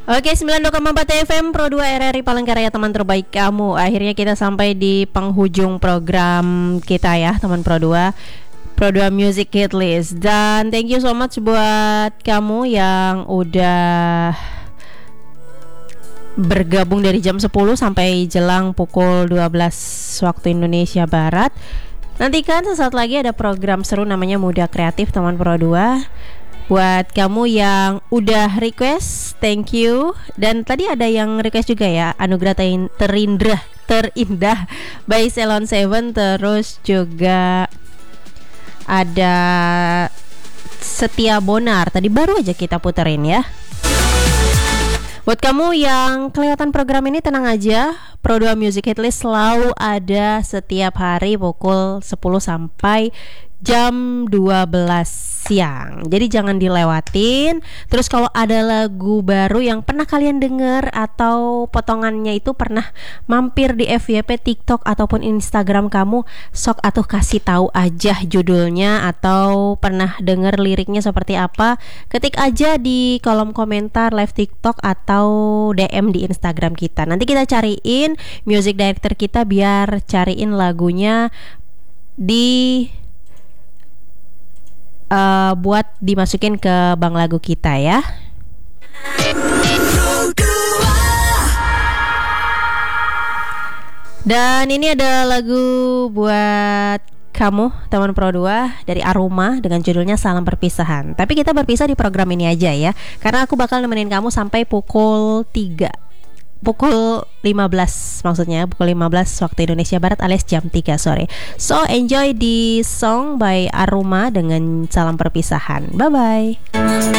Oke, 92,4 FM Pro 2 RRI Palangkaraya, teman terbaik kamu. Akhirnya kita sampai di penghujung program kita ya, teman Pro 2. Pro 2 Music Hit List. Dan thank you so much buat kamu yang udah bergabung dari jam 10 sampai jelang pukul 12 waktu Indonesia Barat. Nantikan sesaat lagi ada program seru namanya Muda Kreatif, teman Pro 2. Buat kamu yang udah request, thank you. Dan tadi ada yang request juga ya, Anugerah Terindah by Ceylon Seven. Terus juga ada Setia Bonar, tadi baru aja kita puterin ya. Buat kamu yang kelewatan program ini, tenang aja, Pro 2 Music Hit List selalu ada setiap hari pukul 10 sampai jam 12 siang. Jadi jangan dilewatin. Terus kalau ada lagu baru yang pernah kalian dengar atau potongannya itu pernah mampir di FYP, TikTok ataupun Instagram kamu, sok atuh kasih tahu aja judulnya atau pernah dengar liriknya seperti apa. Ketik aja di kolom komentar live TikTok atau DM di Instagram kita. Nanti kita cariin music director kita biar cariin lagunya buat dimasukin ke bank lagu kita ya. Dan ini ada lagu buat kamu, teman Pro 2, dari Aroma dengan judulnya Salam Perpisahan. Tapi kita berpisah di program ini aja ya, karena aku bakal nemenin kamu sampai pukul 15 maksudnya, pukul 15 waktu Indonesia Barat alias jam 3 sore. So enjoy the song by Aroma dengan Salam Perpisahan. Bye bye.